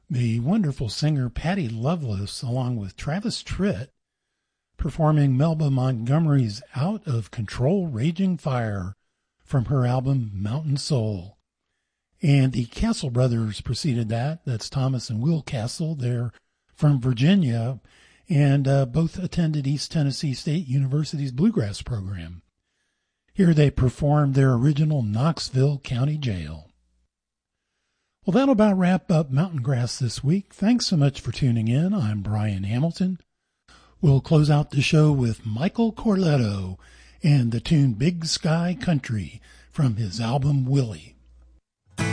the wonderful singer Patty Loveless, along with Travis Tritt, performing Melba Montgomery's Out of Control Raging Fire from her album Mountain Soul. And the Castle Brothers preceded that. That's Thomas and Will Castle. They're from Virginia, and both attended East Tennessee State University's Bluegrass program. Here they performed their original Knoxville County Jail. Well, that'll about wrap up Mountain Grass this week. Thanks so much for tuning in. I'm Brian Hamilton. We'll close out the show with Michael Corletto and the tune Big Sky Country from his album Willie.